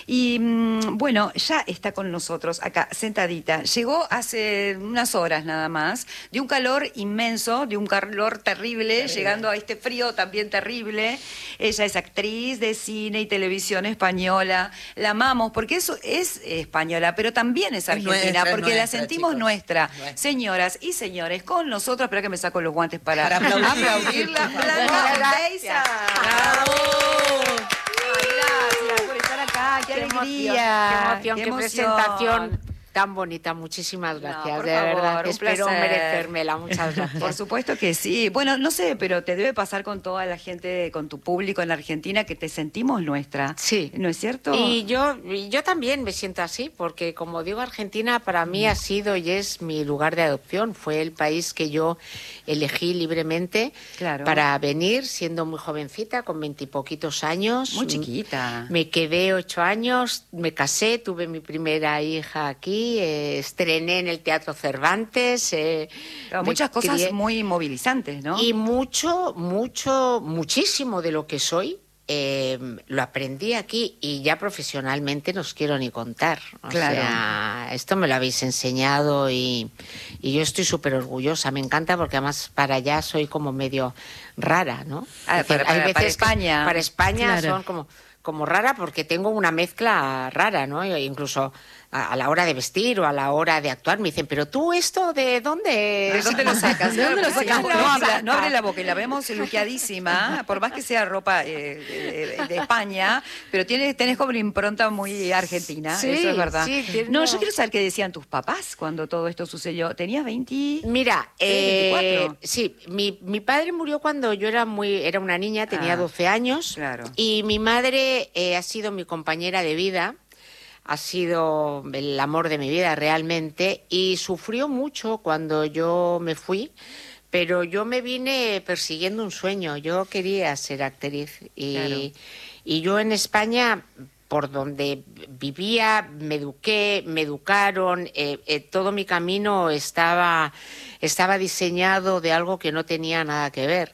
Y bueno, ya está con nosotros acá, sentadita. Llegó hace unas horas nada más, de un calor inmenso, de un calor terrible, llegando a este frío también terrible. Ella es actriz de cine y televisión española. La amamos porque eso es española, pero también es argentina, porque la sentimos chicos. nuestra. Nuestra. Señoras y señores, con nosotros, espera que me saco los guantes para aplaudirla. Blanca Ezeiza. ¡Bravo! Ay, gracias por estar acá, qué alegría. Qué presentación tan bonita. Muchísimas gracias, por de favor, verdad. un Espero placer. merecérmela. Muchas gracias. Por supuesto que sí. Bueno, no sé, pero te debe pasar con toda la gente, con tu público en Argentina, que te sentimos nuestra. Sí. ¿No es cierto? Y yo también me siento así, porque como digo, Argentina para mí ha sido y es mi lugar de adopción. Fue el país que yo elegí libremente para venir, siendo muy jovencita, con 20 y poquitos años. Muy chiquita. Me quedé 8 años, me casé, tuve mi primera hija aquí, estrené en el Teatro Cervantes. Muchas cosas muy movilizantes, ¿no? Y muchísimo de lo que soy. Lo aprendí aquí y ya profesionalmente no os quiero ni contar. O sea, esto me lo habéis enseñado y yo estoy súper orgullosa. Me encanta porque además para allá soy como medio rara, ¿no? Para España. Para España son como rara porque tengo una mezcla rara, ¿no? Incluso a la hora de vestir o a la hora de actuar me dicen, pero tú esto ¿de dónde? ¿De dónde lo sacas? ¿De dónde lo sacas? No abre la boca y la vemos luqueadísima, por más que sea ropa de España, pero tenés como una impronta muy argentina, eso es verdad. Sí, no, yo quiero saber qué decían tus papás cuando todo esto sucedió. ¿Tenías 20? Mira, 24. Sí, mi padre murió cuando yo era una niña, tenía 12 años, y mi madre ha sido mi compañera de vida. Ha sido el amor de mi vida realmente y sufrió mucho cuando yo me fui, pero yo me vine persiguiendo un sueño. Yo quería ser actriz y yo en España, por donde vivía, me eduqué, me educaron, todo mi camino estaba diseñado de algo que no tenía nada que ver.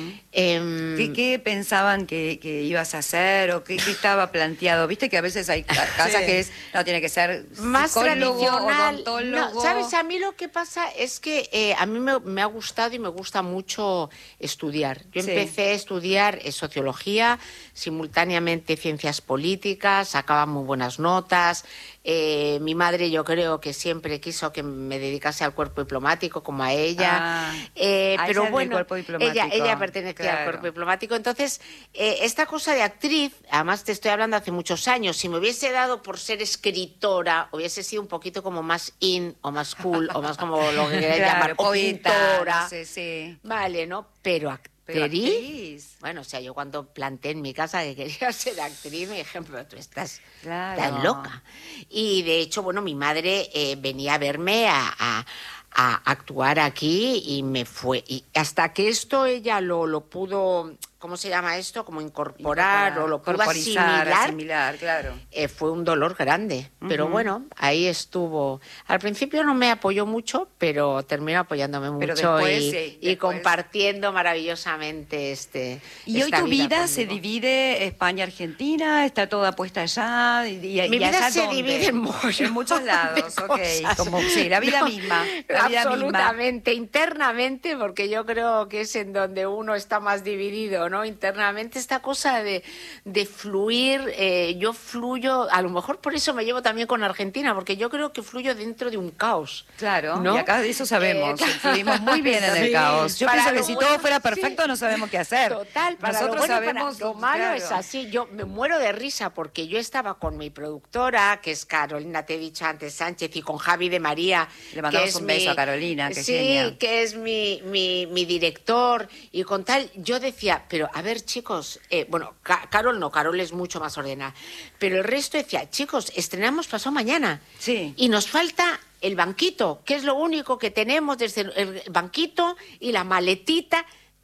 ¿Qué pensaban que ibas a hacer o qué estaba planteado? Viste que a veces hay casas que tiene que ser más tradicional. Odontólogo. No, ¿sabes? A mí lo que pasa es que a mí me ha gustado y me gusta mucho estudiar. Yo empecé a estudiar sociología, simultáneamente ciencias políticas, sacaba muy buenas notas. Mi madre yo creo que siempre quiso que me dedicase al cuerpo diplomático como a ella, pero bueno, ella pertenecía al cuerpo diplomático. Entonces, esta cosa de actriz, además te estoy hablando hace muchos años, si me hubiese dado por ser escritora, hubiese sido un poquito como más in o más cool o más como lo que queráis llamar, o pintora, vale, ¿no? Pero actriz. Bueno, o sea, yo cuando planteé en mi casa que quería ser actriz, me dijeron, pero tú estás tan loca. Y de hecho, bueno, mi madre venía a verme a actuar aquí y me fue. Y hasta que esto ella lo pudo, ¿cómo se llama esto? Como incorporar o lo pudo asimilar, fue un dolor grande. Pero bueno, ahí estuvo. Al principio no me apoyó mucho, pero terminó apoyándome mucho y compartiendo maravillosamente ¿Y hoy tu vida se divide España-Argentina? ¿Está toda puesta allá? Mi vida se divide en muchos lados, como, la vida misma. Absolutamente, internamente, porque yo creo que es en donde uno está más dividido, ¿no? Internamente, esta cosa de fluir, yo fluyo, a lo mejor por eso me llevo también con Argentina, porque yo creo que fluyo dentro de un caos. Claro, ¿no? Y acá de eso sabemos, fluimos muy bien en el caos. Yo pienso que si todo fuera perfecto no sabemos qué hacer. Total, para nosotros lo bueno, sabemos, para lo malo es así. Yo me muero de risa porque yo estaba con mi productora, que es Carolina, te he dicho antes, Sánchez, y con Javi de María. Le mandamos un beso a Carolina, que sí, que es mi director, y con tal, yo decía, pero a ver, chicos, bueno, Carol es mucho más ordenada, pero el resto decía, chicos, estrenamos pasado mañana, y nos falta el banquito, que es lo único que tenemos, desde el banquito y la maletita.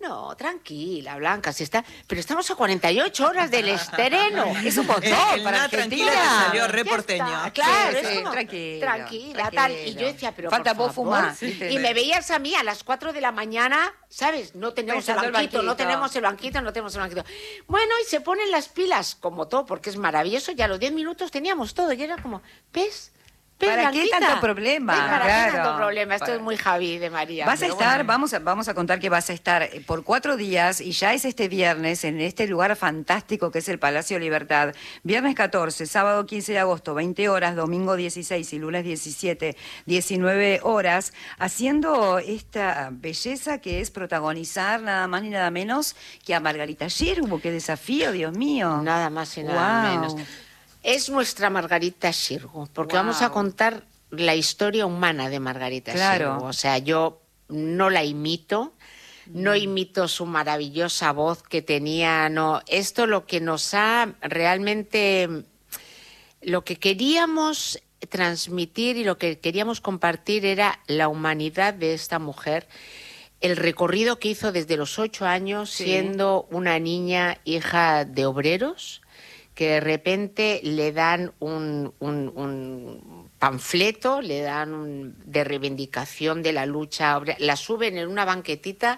No, tranquila, Blanca, si está... Pero estamos a 48 horas del estreno. Es un montón para Argentina. Tranquila que salió re porteño. Claro, Sí, es sí, como, tranquila, tal. Y yo decía, pero falta por vos favor. fumar. Y me veías a mí a las 4 de la mañana, ¿sabes? No tenemos el Pensando el banquito, no banquito. tenemos el banquito, no tenemos el banquito. Bueno, y se ponen las pilas, como todo, porque es maravilloso. Ya a los 10 minutos teníamos todo. Y era como, ¿ves? ¿Para qué Blanquita? tanto problema? ¿Ves? ¿Para Claro. qué tanto problema? Esto Para- es muy Javi de María. Vas a pero estar, bueno. vamos a contar que vas a estar por 4 días y ya es este viernes en este lugar fantástico que es el Palacio Libertad. Viernes 14, sábado 15 de agosto, 20 horas, domingo 16 y lunes 17, 19 horas, haciendo esta belleza que es protagonizar nada más ni nada menos que a Margarita Xirgu. ¡Qué desafío, Dios mío! Nada más y nada Guau. menos. Es nuestra Margarita Xirgu, porque Guau. vamos a contar la historia humana de Margarita Claro. Xirgu. O sea, yo no la imito, no imito su maravillosa voz que tenía, no. Esto lo que nos ha realmente, lo que queríamos transmitir y lo que queríamos compartir era la humanidad de esta mujer, el recorrido que hizo desde los 8 años, Sí. siendo una niña hija de obreros, que de repente le dan un panfleto, le dan de reivindicación de la lucha obrera, la suben en una banquetita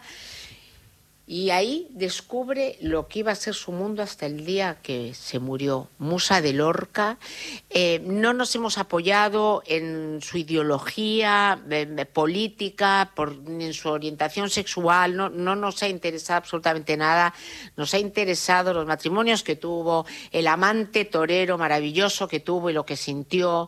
y ahí descubre lo que iba a ser su mundo hasta el día que se murió. Musa de Lorca. No nos hemos apoyado en su ideología política, ni en su orientación sexual, no nos ha interesado absolutamente nada. Nos ha interesado los matrimonios que tuvo, el amante torero maravilloso que tuvo y lo que sintió,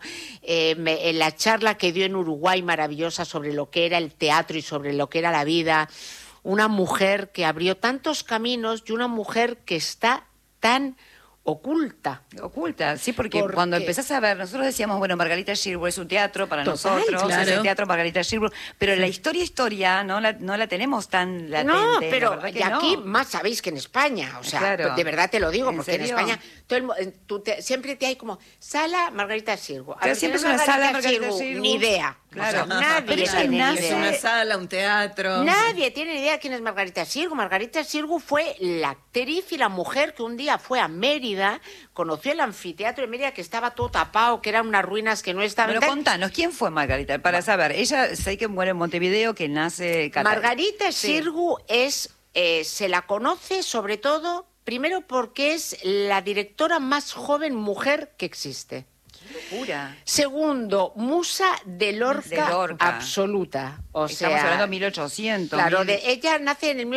en la charla que dio en Uruguay maravillosa sobre lo que era el teatro y sobre lo que era la vida. Una mujer que abrió tantos caminos y una mujer que está tan oculta. Oculta, sí, porque cuando empezás a ver, nosotros decíamos, bueno, Margarita Xirgu es un teatro para Total, nosotros, claro. es el teatro Margarita Xirgu, pero la historia no la tenemos tan latente. No, la pero verdad que y aquí no. más sabéis que en España, o sea, Claro. de verdad te lo digo, ¿En porque serio? en España siempre te hay como sala Margarita Xirgu. A Pero ver, siempre es ¿quién una sala Margarita Xirgu. Ni idea. Claro. O sea, nadie Pero ella tiene ni nace- Es idea. una sala, un teatro. Nadie tiene ni idea quién es Margarita Xirgu. Margarita Xirgu fue la actriz y la mujer que un día fue a Mérida, conoció el anfiteatro de Mérida que estaba todo tapado, que eran unas ruinas que no estaban... Pero contanos, ¿quién fue Margarita? Para saber, ella sé que muere en Montevideo, que nace... Margarita Sí. Xirgu es, se la conoce sobre todo, primero porque es la directora más joven mujer que existe. Pura. Segundo, musa de Lorca, De Lorca. absoluta. O Estamos sea, hablando de 1800. claro, ella nace en el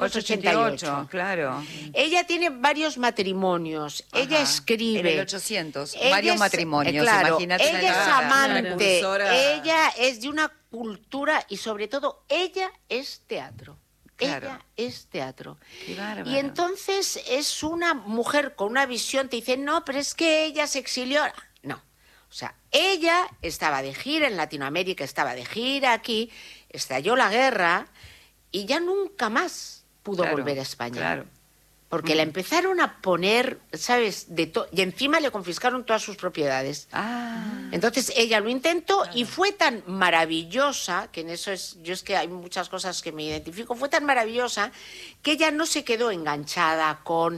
1888. Claro. Ella tiene varios matrimonios. Ella Ajá. escribe. En el 800, Ella varios es- matrimonios, claro, imagínate. ella es la- amante, Precursora. ella es de una cultura y sobre todo ella es teatro. Claro. Ella es teatro. Qué bárbaro. Y entonces es una mujer con una visión, te dice, no, pero es que ella se exilió. No. O sea, ella estaba de gira en Latinoamérica, estaba de gira aquí, estalló la guerra y ya nunca más pudo Claro, volver a España. Claro. Porque la empezaron a poner, ¿sabes? Y encima le confiscaron todas sus propiedades. Ah. Entonces ella lo intentó y fue tan maravillosa, que en eso es que hay muchas cosas que me identifico, fue tan maravillosa que ella no se quedó enganchada con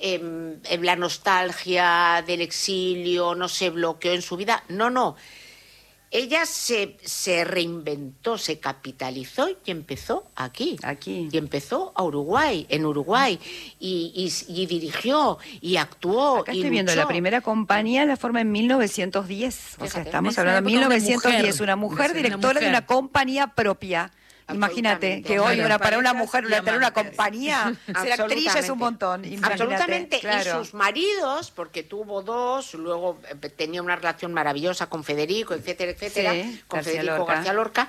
la nostalgia del exilio, no se bloqueó en su vida, no. Ella se reinventó, se capitalizó y empezó aquí. Aquí. Y empezó a Uruguay, en Uruguay, y dirigió, y actuó, Acá y estoy viendo, luchó. la primera compañía la forma en 1910. O sea, Fíjate, estamos en esa hablando de época una 1910. mujer. Una mujer Una directora de mujer. una compañía propia. Imagínate Absolutamente. que hoy Claro. para una Parejas mujer y tener una amantes. compañía, ser actriz ya es un montón. Imagínate. Absolutamente. Claro. Y sus maridos, porque tuvo dos, luego tenía una relación maravillosa con Federico, etcétera, etcétera, Sí, con García Federico Lorca. García Lorca,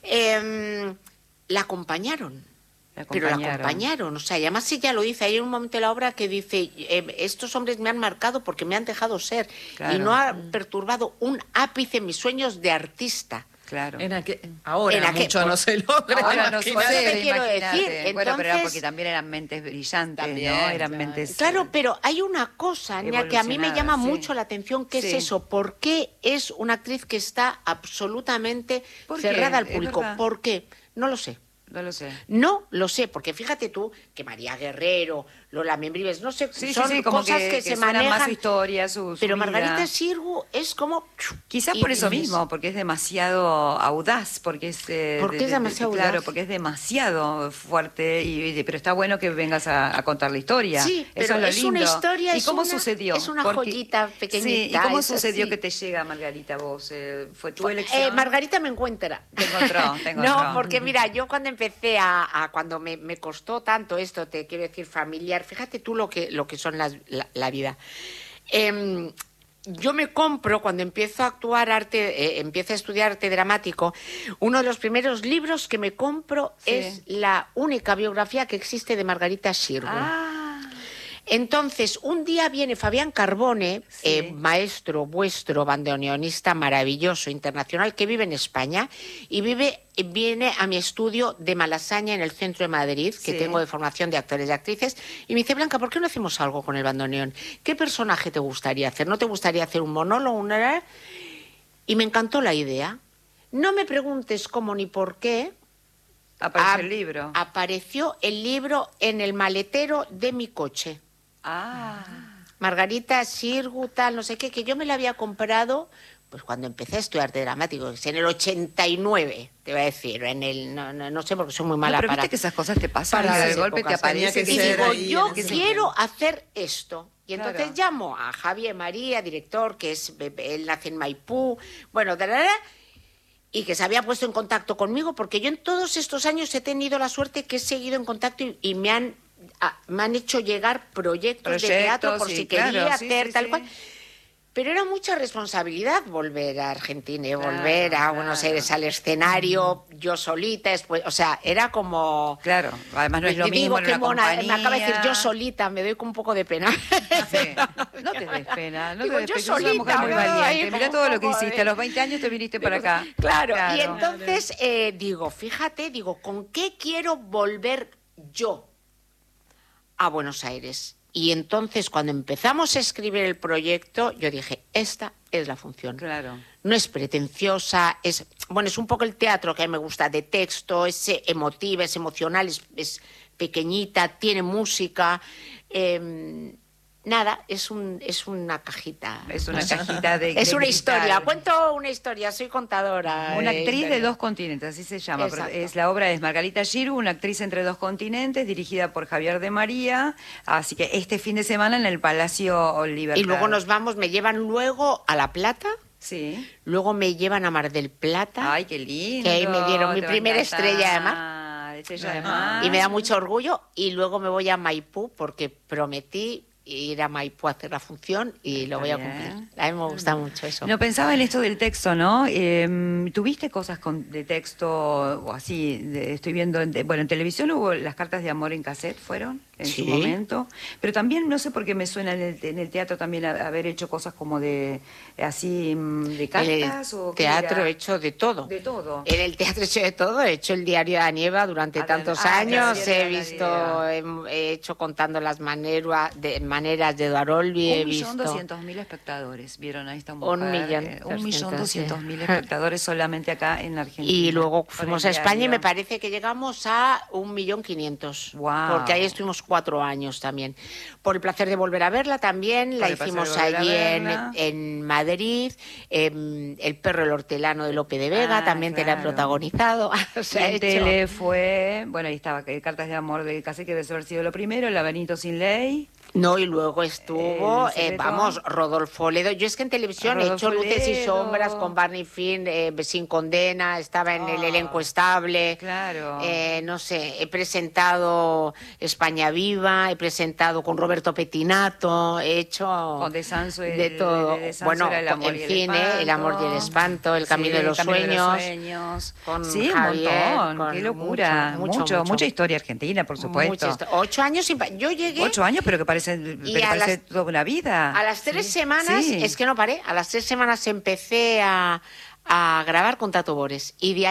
la acompañaron. Pero la acompañaron, o sea, y además ella lo dice, hay un momento de la obra que dice, estos hombres me han marcado porque me han dejado ser Claro. y no ha perturbado un ápice en mis sueños de artista. Claro. Ahora En aquel- mucho no se logra. Ahora no imagínate. sé. sucede, te quiero imagínate. decir. Bueno, pero Entonces- porque también eran mentes brillantes, También, ¿no? Eran claro. mentes... Claro, pero hay una cosa, Ania, que a mí me llama Evolucionada, sí. mucho la atención, que Sí. es eso. ¿Por qué es una actriz que está absolutamente ¿Por qué? cerrada al Es público? verdad. ¿Por qué? No lo sé. No lo sé. No lo sé, porque fíjate tú que María Guerrero, Lola Membrives, no sé, Sí, son sí, sí, como cosas que se suena manejan. más su historia, su Pero vida. Margarita Xirgu es como... Quizás y por eso dices, mismo, porque es demasiado audaz, porque es... ¿Por qué es demasiado Claro, audaz? porque es demasiado fuerte, pero está bueno que vengas a contar la historia. Sí, Eso pero lo es lindo. una historia, ¿Y es cómo una- sucedió? es una Porque- joyita pequeñita, Sí, ¿y cómo es sucedió así. que te llega, Margarita, vos? ¿Fue tu elección? Margarita me encuentra. Te encontró, te encontró. No, porque mira, yo cuando empecé cuando me costó tanto esto, te quiero decir familiar, fíjate tú lo que son la vida. Yo me compro, cuando empiezo a actuar empiezo a estudiar arte dramático, uno de los primeros libros que me compro Sí. es la única biografía que existe de Margarita Xirgu. Ah, Entonces, un día viene Fabián Carbone, Sí. maestro vuestro, bandoneonista maravilloso, internacional, que vive en España y viene a mi estudio de Malasaña en el centro de Madrid, que Sí. tengo de formación de actores y actrices, y me dice, Blanca, ¿por qué no hacemos algo con el bandoneón? ¿Qué personaje te gustaría hacer? ¿No te gustaría hacer un monólogo? Y me encantó la idea. No me preguntes cómo ni por qué. apareció el libro. Apareció el libro en el maletero de mi coche. Ah, Margarita Xirgu, tal, no sé qué, que yo me la había comprado pues cuando empecé a estudiar arte dramático, que es en el 89, te voy a decir, no sé porque soy muy mala no, pero para... viste que esas cosas te pasan Para y de esas golpe te épocas tenía aparece. que Y ser digo, ahí, yo en ese quiero hacer esto. Y entonces Claro. llamo a Javier María, director, que él nace en Maipú, bueno, y que se había puesto en contacto conmigo, porque yo en todos estos años he tenido la suerte que he seguido en contacto y me han hecho llegar proyectos de teatro por sí, si claro, quería sí, hacer sí, tal sí. cual. Pero era mucha responsabilidad volver a Argentina y Claro, volver a claro. Buenos Aires al escenario, yo solita, después, o sea, era como... Claro, además no es lo Te mismo digo en que una mona, me compañía. acaba de decir yo solita, me doy con un poco de pena. Sí. No te des pena, no Digo, te des yo pena, sos una mujer solita, muy ¿no? valiente. Ahí Mirá como todo un lo que poco hiciste, de- a los 20 años te viniste para acá. Claro, y entonces digo, fíjate, ¿con qué quiero volver yo a Buenos Aires? Y entonces cuando empezamos a escribir el proyecto, yo dije, esta es la función. Claro. No es pretenciosa, es un poco el teatro que a mí me gusta, de texto, es emotiva, es emocional, es pequeñita, tiene música. Nada, es una cajita. Es una cajita de Es de una cristal. historia, cuento una historia, soy contadora. Una actriz de historia. 2 continentes, así se llama. Pero Exacto. la obra es Margarita Xirgu, una actriz entre 2 continentes, dirigida por Javier de María. Así que este fin de semana en el Palacio Libertad. Y luego me llevan luego a La Plata, Sí. luego me llevan a Mar del Plata. Ay, qué lindo. Que ahí me dieron mi te va a primera encantar. estrella de mar. Estrella de mar. Y me da mucho orgullo. Y luego me voy a Maipú porque prometí ir a Maipú a hacer la función y lo Está voy a bien. cumplir. A mí me gusta mucho eso. No, pensaba en esto del texto, ¿no? ¿Tuviste cosas de texto o así? Estoy viendo, en televisión hubo las cartas de amor en cassette, ¿fueron? En su Sí. momento. Pero también, no sé por qué me suena en el teatro también haber hecho cosas como de cartas. En o el qué teatro era? he hecho de todo. De todo. En el teatro he hecho de todo. He hecho el diario de Anieva durante tantos años. He hecho contando las maneras de Eduardo Olvi. He visto 1.200.000 espectadores vieron a esta mujer. 1.200.000. espectadores solamente acá en Argentina. Y luego Por fuimos el a España y diario. me parece que llegamos a 1.500.000. Guau. Porque ahí estuvimos 4 años también. Por el placer de volver a verla también, la el placer de hicimos volver a allí verla. en Madrid. El perro el hortelano de Lope de Vega Ah, también te la he claro. protagonizado. O sea, Y en he hecho- tele fue, ahí estaba, que Cartas de Amor de Cassette, que debe haber sido lo primero, El laberinto sin ley. No, y luego estuvo, El secreto. Rodolfo Ledo. Yo es que en televisión he Rodolfo hecho Luces y Ledo. Sombras con Barney Finn, Sin Condena, estaba en el Ah, elenco estable. claro. No sé, he presentado España Viva, he presentado con Roberto Petinato, he hecho Con De Sanso, de todo. de Sanso Bueno, era El amor en y el cine, espanto. El amor y el espanto, El camino Sí, de los El camino de los sueños. sueños. con Sí, Javier, un montón, con qué locura. mucho. Mucha historia argentina, por supuesto. 8 años yo llegué 8 años, pero que parece, a parece toda una vida. a las 3 semanas, Sí. es que no paré, a las 3 semanas empecé a grabar con Tato Bores. Y de ahí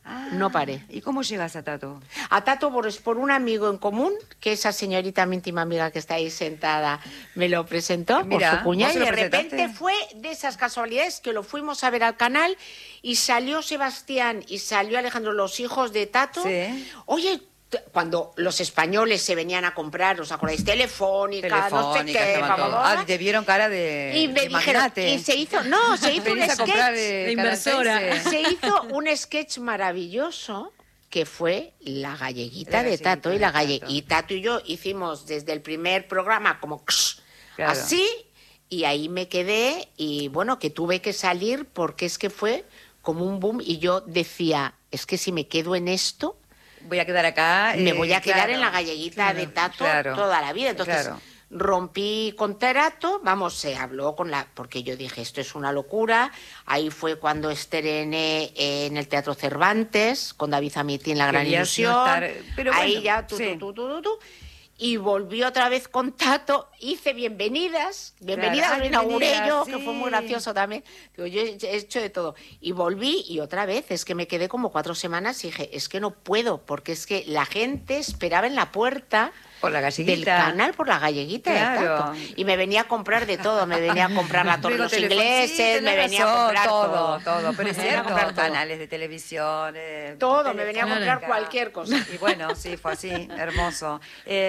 No paré. ¿Y cómo llegas a Tato? A Tato por un amigo en común, que esa señorita, mi íntima amiga que está ahí sentada, me lo presentó Mira, por su cuñada. ¿vos se Y lo de repente presentaste? fue de esas casualidades que lo fuimos a ver al canal y salió Sebastián y salió Alejandro, los hijos de Tato. Sí. Oye, cuando los españoles se venían a comprar, ¿os acordáis? Telefónica, no sé qué, estaban todos. vamos. Te vieron cara de Y me de dijeron, magnate. y se hizo un Venís a comprar sketch. De inversora. canadiense. Se hizo un sketch maravilloso que fue La Galleguita La de Tato. Y Galleguita de Tato. y Tato y yo hicimos desde el primer programa como Claro. así, y ahí me quedé, y bueno, que tuve que salir porque es que fue como un boom, y yo decía, es que si me quedo en esto, Voy a quedar acá. me voy a quedar claro. en La Galleguita de Tato claro. toda la vida. Entonces, Claro. rompí con Tato, vamos, se habló porque yo dije, esto es una locura. Ahí fue cuando estrené en el Teatro Cervantes, con David Amitín, La Gran Querías no Ilusión. estar- pero Ahí bueno, ya, sí. tú. Y volví otra vez con Tato, hice Bienvenidas, Claro. lo inauguré Bienvenidas, yo, sí. que fue muy gracioso también. Digo, yo he hecho de todo. Y volví, y otra vez, es que me quedé como 4 semanas y dije, es que no puedo, porque es que la gente esperaba en la puerta Por la del galleguita. canal por La Galleguita de Claro. Tato. Y me venía a comprar de todo, me venía a comprar la Torre de los Luego Ingleses, tenés me venía a razón, comprar todo. Pero es Me venía a cierto, comprar todo. canales de televisión. Todo, me venía a telefónica. comprar cualquier cosa. Y bueno, sí, fue así, hermoso.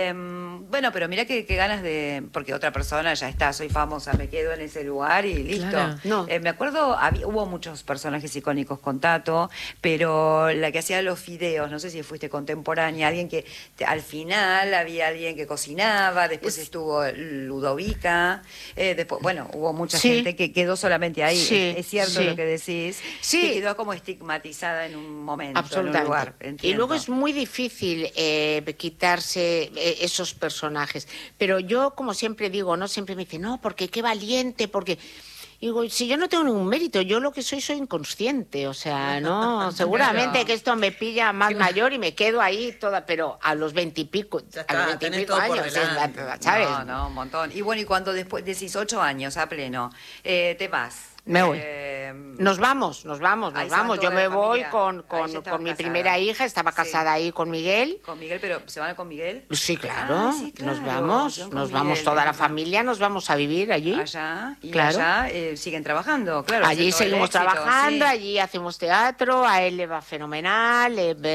Bueno, pero mira qué ganas de... Porque otra persona ya está, soy famosa, me quedo en ese lugar y listo. Claro. No. Me acuerdo, hubo muchos personajes icónicos con Tato, pero la que hacía los fideos, no sé si fuiste contemporánea, alguien que al final había alguien que cocinaba, después estuvo Ludovica, después, bueno, hubo mucha Sí. gente que quedó solamente ahí. Sí, Es cierto sí. lo que decís, Sí. que quedó como estigmatizada en un momento, en un Absolutamente. lugar. Y entiendo. luego es muy difícil quitarse esos personajes. Pero yo, como siempre digo, no siempre me dicen, no, porque qué valiente, porque... Y digo, si yo no tengo ningún mérito, yo lo que soy inconsciente, o sea, no, seguramente Claro. que esto me pilla más mayor y me quedo ahí toda, pero a los 20 y pico, Ya a está, los 20 y tenés pico todo por años, delante. ¿sabes? No, un montón. Y bueno, y cuando después decís 8 años a pleno, te vas. Me voy. Eh, Nos vamos. Ahí se van Yo toda me la voy familia. con Ahí ya estabas mi casada. primera hija, estaba Sí. casada ahí con Miguel. Con Miguel, pero ¿se van con Miguel? Sí, claro, Ah, sí, nos claro, vamos, se van nos con vamos Miguel, toda la ¿verdad? familia, nos vamos a vivir allí. Allá, y Claro. allá siguen trabajando, claro. Allí ese todo el seguimos éxito, trabajando, sí. allí hacemos teatro, a él le va fenomenal,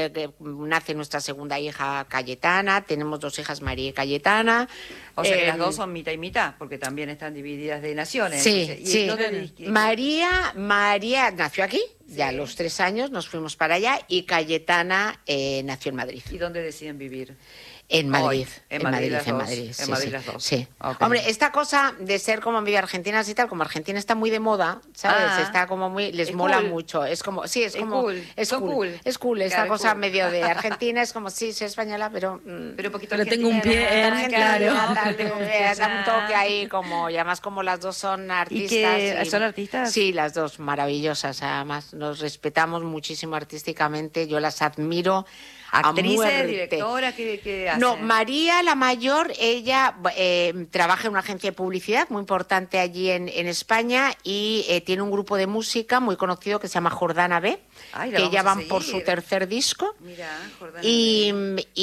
nace nuestra segunda hija Cayetana, tenemos 2 hijas, María y Cayetana. O sea que las Em, dos son mitad y mitad, porque también están divididas de naciones. Sí, ¿Y sí. dónde- María nació aquí, ya a Sí. los 3 años nos fuimos para allá, y Cayetana nació en Madrid. ¿Y dónde deciden vivir? En Madrid, Hoy, en Madrid las dos, sí, en Madrid sí, las dos. sí. Ok. Hombre, esta cosa de ser como medio argentinas y tal, como Argentina está muy de moda, ¿sabes? Ah. Está como muy, les Es mola cool. mucho. Es como, sí, es Es como, cool. es Son cool, cool. es cool. Esta Claro, cosa cool. medio de Argentina es como, sí, soy española, pero Pero un poquito Pero tengo un pie en, argentina, claro. tengo un pie da un allá. toque ahí como, y además como las dos son artistas. qué? ¿Son artistas? Sí, las dos, maravillosas. Además, nos respetamos muchísimo artísticamente. Yo las admiro. a ¿Actrices, muerte. directoras, qué hacen? No, María, la mayor, ella trabaja en una agencia de publicidad muy importante allí en España, y tiene un grupo de música muy conocido que se llama Jordana B, Ay, la que ya vamos a van por su seguir. tercer disco. Mira, Jordana. Y,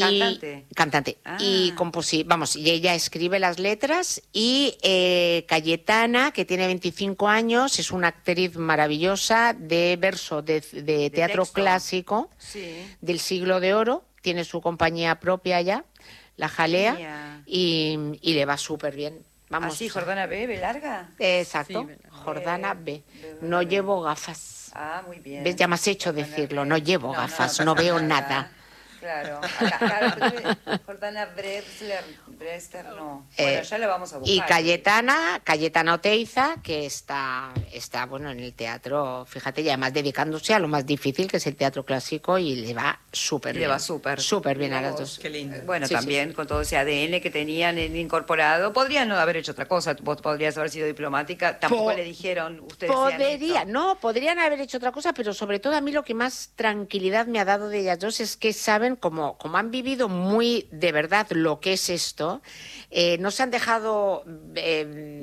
Cantante. Y Ah. vamos, y ella escribe las letras, y Cayetana, que tiene 25 años, es una actriz maravillosa de verso, de teatro texto. clásico Sí. del Siglo de Oro, tiene su compañía propia ya, La Jalea, Genial. y le va súper bien. Vamos. ¿Así, Jordana B, larga? Exacto, Sí, Jordana B. B. No llevo gafas. Ah, muy bien. ¿Ves? Ya me has hecho Jordana decirlo, B. no llevo gafas, no pasa veo nada. Claro. Acá, Jordana Brester, no. Bueno, ya la vamos a buscar. Y Cayetana Oteiza, que está bueno en el teatro, fíjate, y además dedicándose a lo más difícil, que es el teatro clásico, y le va súper Le bien. va súper. Súper bien a Mira las vos. dos. Qué lindo. Bueno, Sí, también con todo ese ADN que tenían incorporado, podrían no haber hecho otra cosa. Vos podrías haber sido diplomática. Tampoco Po- le dijeron, ustedes sean esto. Podrían haber hecho otra cosa, pero sobre todo a mí lo que más tranquilidad me ha dado de ellas dos es que saben, como han vivido muy de verdad lo que es esto, no se han dejado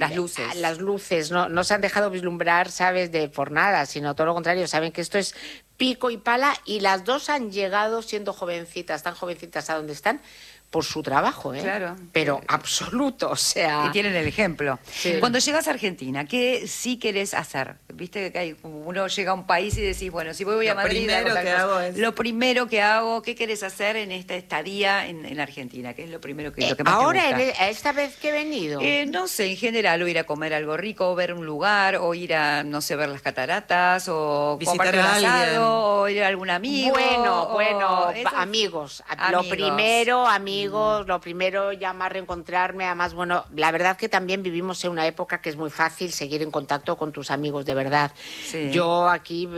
Las luces. no se han dejado vislumbrar, ¿sabes?, por nada, sino todo lo contrario, saben que esto es pico y pala, y las dos han llegado siendo jovencitas, tan jovencitas a donde están, por su trabajo, ¿eh? Claro. Pero absoluto, o sea... Y tienen el ejemplo. Sí. Cuando llegas a Argentina, ¿qué sí querés hacer? Viste que hay, como uno llega a un país y decís, bueno, si voy a Madrid... Lo primero que hago, ¿qué querés hacer en esta estadía en Argentina? ¿Qué es lo primero que, lo que más ahora, te gusta? esta vez que he venido... No sé, en general, o ir a comer algo rico, o ver un lugar, o ir a, no sé, ver las cataratas, o visitar compartir un a alguien, asado, o ir a algún amigo. Bueno, eso. amigos. Lo Amigos. primero, lo primero, llamar, reencontrarme. Además, bueno, la verdad que también vivimos en una época que es muy fácil seguir en contacto con tus amigos de verdad. Sí. Yo aquí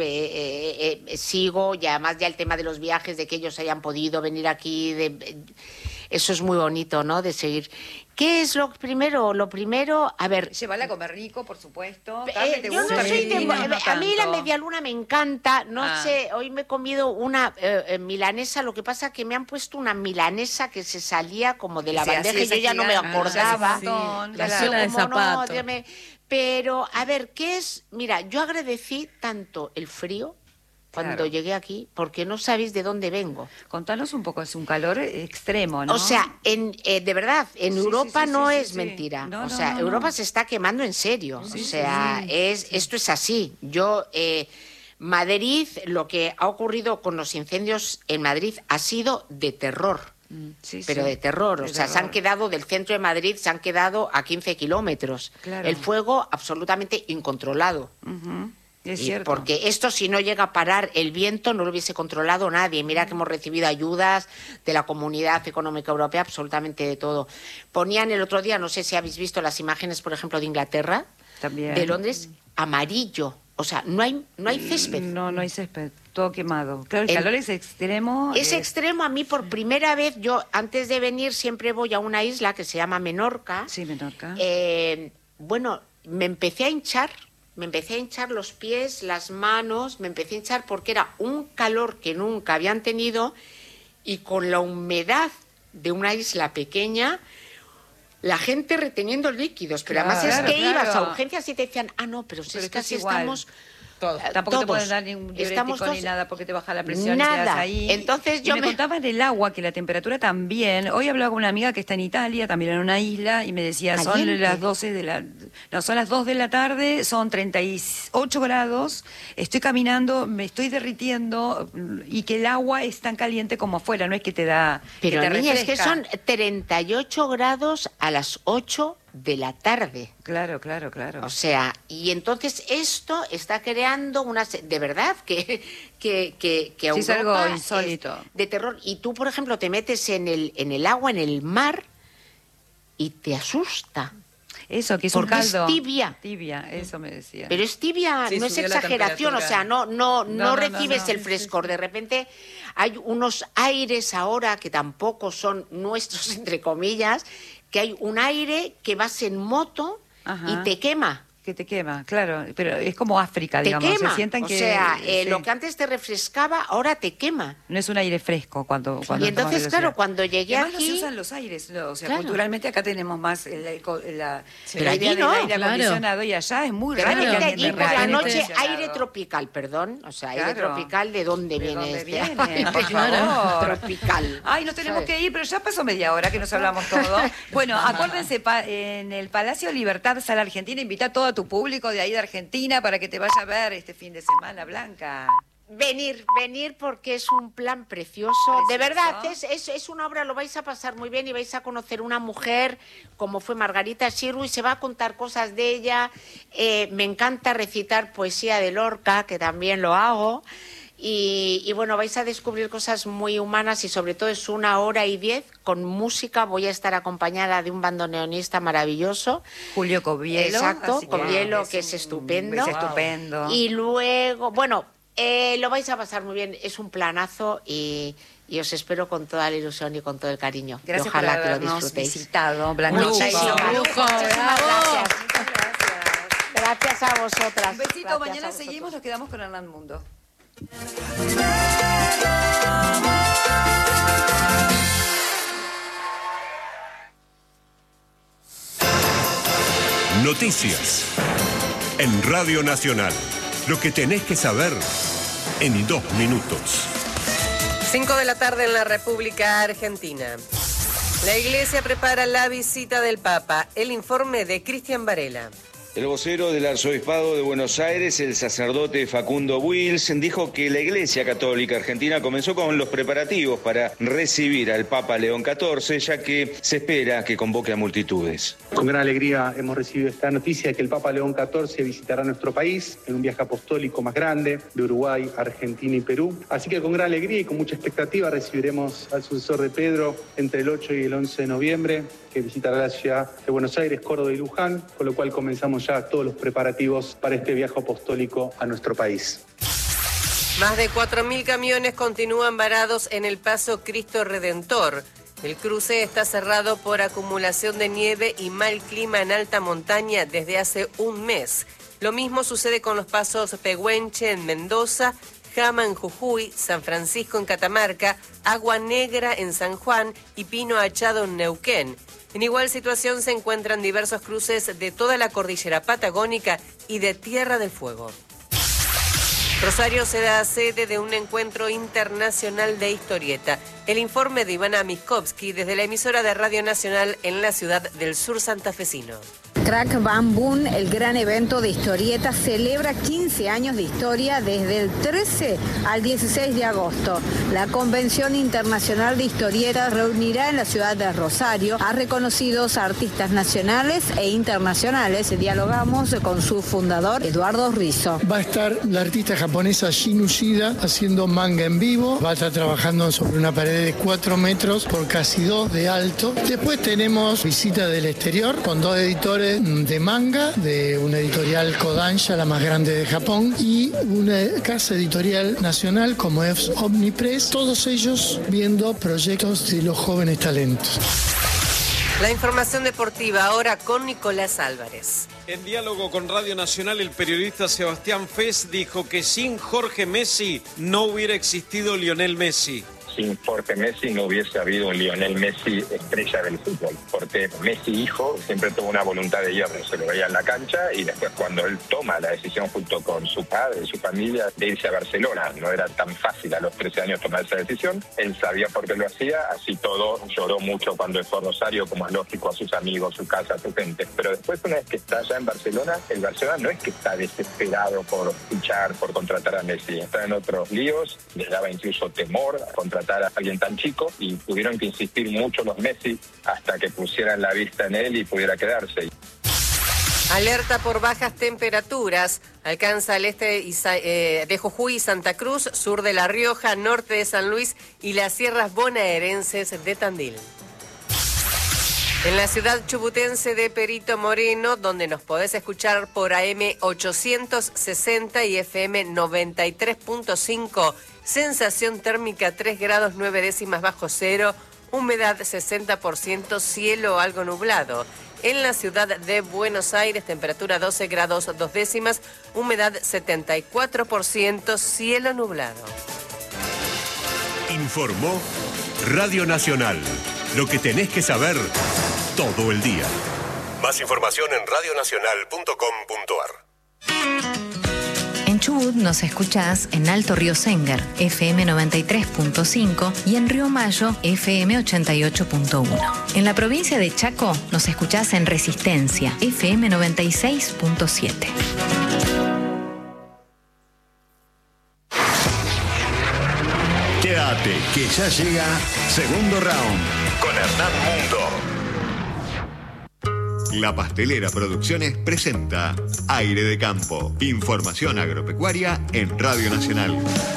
sigo, y además ya el tema de los viajes, de que ellos hayan podido venir aquí, eso es muy bonito, ¿no? De seguir. ¿Qué es lo primero? Lo primero, a ver... Llevarla a comer rico, por supuesto. Yo no soy a mí la medialuna me encanta, no sé, hoy me he comido una milanesa, lo que pasa es que me han puesto una milanesa que se salía como de la bandeja y yo ya no me acordaba. La suela de zapato. Pero, a ver, ¿qué es? Mira, yo agradecí tanto el frío cuando llegué aquí, porque no sabéis de dónde vengo. Contanos un poco, es un calor extremo, ¿no? O sea, de verdad, en Europa no es mentira. No, o sea, no. Europa se está quemando en serio. Esto es así. Madrid, lo que ha ocurrido con los incendios en Madrid ha sido de terror. Pero de terror, se han quedado del centro de Madrid, se han quedado a 15 kilómetros. Claro. El fuego absolutamente incontrolado. Es cierto. Porque esto, si no llega a parar el viento, no lo hubiese controlado nadie. Mira que hemos recibido ayudas de la Comunidad Económica Europea, absolutamente de todo. Ponían el otro día, no sé si habéis visto las imágenes, por ejemplo, de Inglaterra, También. de Londres, amarillo. O sea, no hay césped. No hay césped, todo quemado. Claro, el calor es extremo. Es extremo. A mí, por primera vez, yo antes de venir siempre voy a una isla que se llama Menorca. Sí, Menorca. Bueno, me empecé a hinchar los pies, las manos, me empecé a hinchar porque era un calor que nunca habían tenido, y con la humedad de una isla pequeña, la gente reteniendo líquidos. Pero además es que ibas a urgencias y te decían, no, pero si es que así estamos... Tampoco te pueden dar ni un diurético ni nada porque te baja la presión. Nada. Y te das ahí. Entonces me contaban del agua, que la temperatura también. Hoy hablaba con una amiga que está en Italia, también en una isla, y me decía, Caliente. son las 12 de la... No, son las 2 de la tarde, son 38 grados, estoy caminando, me estoy derritiendo, y que el agua es tan caliente como afuera, no es que te da... Pero que te niña, es que refresca. son 38 grados a las 8 de la tarde. Claro. O sea, y entonces esto está creando de verdad que Europa es algo insólito. Es de terror. Y tú, por ejemplo, te metes en el agua, en el mar, y te asusta. Eso, que es porque un caldo. es tibia. Tibia, eso me decía. Pero es tibia, Sí, no es subió la exageración, o sea, no recibes no. el frescor. De repente hay unos aires ahora que tampoco son nuestros, entre comillas, que hay un aire que vas en moto y te quema. Que te quema, claro, pero es como África, Te digamos. quema. Se sientan o que, sea, sí. lo que antes te refrescaba, ahora te quema. No es un aire fresco cuando Y tomas entonces, velocidad. claro, cuando llegué Y además aquí... no se usan los aires, ¿no? O sea, Claro. culturalmente acá tenemos más la Pero idea allí del no, aire claro. acondicionado, y allá es muy Pero raro viene que de alguien allí tenga por la aire noche, acondicionado. aire tropical, perdón. O sea, aire Claro. tropical, ¿de dónde ¿De viene dónde este? viene? Por Claro. favor. Tropical. Ay, nos tenemos que ir, pero ya pasó media hora que nos hablamos todo. Bueno, acuérdense, en el Palacio Libertad, Sala Argentina, invita a todo tu público de ahí de Argentina para que te vaya a ver este fin de semana, Blanca. Venir porque es un plan precioso. De verdad, es una obra, lo vais a pasar muy bien y vais a conocer una mujer como fue Margarita Xirgu, y se va a contar cosas de ella. Me encanta recitar poesía de Lorca, que también lo hago. Y bueno, vais a descubrir cosas muy humanas, y sobre todo es 1h10 con música. Voy a estar acompañada de un bandoneonista maravilloso. Julio Covielo. Exacto, así Covielo, que es estupendo. Es estupendo. Y luego, bueno, lo vais a pasar muy bien, es un planazo, y os espero con toda la ilusión y con todo el cariño. Gracias Y ojalá por que lo habernos disfrutéis. visitado, Blanca. Muchísimas lujo, Muchísimas bravo. gracias. Gracias a vosotras. Un besito, Gracias a mañana vosotros. seguimos, nos quedamos con Hernán Mundo. Noticias. En Radio Nacional. Lo que tenés que saber en 2 minutos. 5 de la tarde en la República Argentina. La Iglesia prepara la visita del Papa. El informe de Cristian Varela. El vocero del Arzobispado de Buenos Aires, el sacerdote Facundo Wills, dijo que la Iglesia Católica Argentina comenzó con los preparativos para recibir al Papa León XIV, ya que se espera que convoque a multitudes. Con gran alegría hemos recibido esta noticia de que el Papa León XIV visitará nuestro país en un viaje apostólico más grande de Uruguay, Argentina y Perú. Así que con gran alegría y con mucha expectativa recibiremos al sucesor de Pedro entre el 8 y el 11 de noviembre, que visitará la ciudad de Buenos Aires, Córdoba y Luján, con lo cual comenzamos ya todos los preparativos para este viaje apostólico a nuestro país. Más de 4.000 camiones continúan varados en el Paso Cristo Redentor. El cruce está cerrado por acumulación de nieve y mal clima en alta montaña desde hace un mes. Lo mismo sucede con los pasos Pehuenche en Mendoza, Jama en Jujuy, San Francisco en Catamarca, Agua Negra en San Juan y Pino Achado en Neuquén. En igual situación se encuentran diversos cruces de toda la cordillera patagónica y de Tierra del Fuego. Rosario será sede de un encuentro internacional de historieta. El informe de Ivana Miskovsky desde la emisora de Radio Nacional en la ciudad del sur santafesino. Crack Bam Boom, el gran evento de historieta, celebra 15 años de historia desde el 13 al 16 de agosto. La Convención Internacional de Historietas reunirá en la ciudad de Rosario a reconocidos artistas nacionales e internacionales. Dialogamos con su fundador, Eduardo Rizzo. Va a estar la artista japonesa Shin Ushida haciendo manga en vivo. Va a estar trabajando sobre una pared de 4 metros por casi 2 de alto. Después tenemos visita del exterior con 2 editores de manga, de una editorial Kodansha, la más grande de Japón, y una casa editorial nacional como es Omnipress, todos ellos viendo proyectos de los jóvenes talentos. La información deportiva ahora con Nicolás Álvarez. En diálogo con Radio Nacional, el periodista Sebastián Fez dijo que sin Jorge Messi no hubiera existido Lionel Messi. Sin Jorge Messi no hubiese habido un Lionel Messi estrella del fútbol, porque Messi hijo siempre tuvo una voluntad de hierro, se lo veía en la cancha y después cuando él toma la decisión junto con su padre y su familia de irse a Barcelona, no era tan fácil a los 13 años tomar esa decisión, él sabía por qué lo hacía, así todo, lloró mucho cuando fue a Rosario, como es lógico, a sus amigos, su casa, a su gente, pero después una vez que está allá en Barcelona, el Barcelona no es que está desesperado por fichar, por contratar a Messi, está en otros líos, le daba incluso temor contratar a alguien tan chico y tuvieron que insistir mucho los Messi hasta que pusieran la vista en él y pudiera quedarse. Alerta por bajas temperaturas. Alcanza el este de Jujuy y Santa Cruz, sur de La Rioja, norte de San Luis y las sierras bonaerenses de Tandil. En la ciudad chubutense de Perito Moreno, donde nos podés escuchar por AM 860 y FM 93.5, sensación térmica 3 grados 9 décimas bajo cero, humedad 60%, cielo algo nublado. En la ciudad de Buenos Aires, temperatura 12 grados 2 décimas, humedad 74%, cielo nublado. Informó Radio Nacional. Lo que tenés que saber todo el día. Más información en radionacional.com.ar. En Chubut nos escuchás en Alto Río Sénger, FM 93.5 y en Río Mayo, FM 88.1. En la provincia de Chaco nos escuchás en Resistencia, FM 96.7. Quédate, que ya llega Segundo Round con Hernán Mundo. La Pastelera Producciones presenta Aire de Campo. Información agropecuaria en Radio Nacional.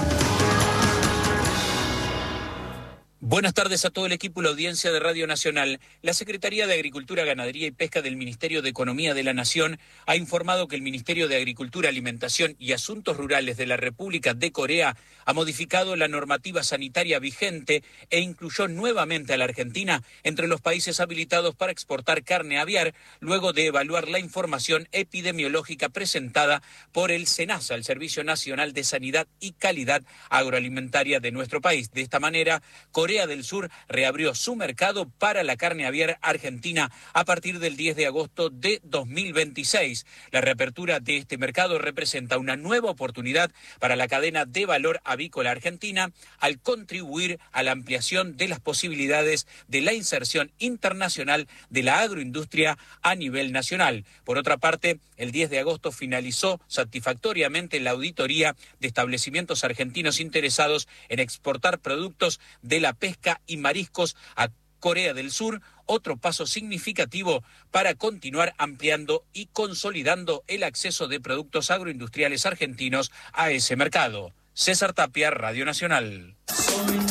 Buenas tardes a todo el equipo y la audiencia de Radio Nacional. La Secretaría de Agricultura, Ganadería y Pesca del Ministerio de Economía de la Nación ha informado que el Ministerio de Agricultura, Alimentación y Asuntos Rurales de la República de Corea ha modificado la normativa sanitaria vigente e incluyó nuevamente a la Argentina entre los países habilitados para exportar carne aviar, luego de evaluar la información epidemiológica presentada por el SENASA, el Servicio Nacional de Sanidad y Calidad Agroalimentaria de nuestro país. De esta manera, Corea Corea del Sur reabrió su mercado para la carne aviar argentina a partir del 10 de agosto de 2026. La reapertura de este mercado representa una nueva oportunidad para la cadena de valor avícola argentina al contribuir a la ampliación de las posibilidades de la inserción internacional de la agroindustria a nivel nacional. Por otra parte, el 10 de agosto finalizó satisfactoriamente la auditoría de establecimientos argentinos interesados en exportar productos de la pesca y mariscos a Corea del Sur, otro paso significativo para continuar ampliando y consolidando el acceso de productos agroindustriales argentinos a ese mercado. César Tapia, Radio Nacional.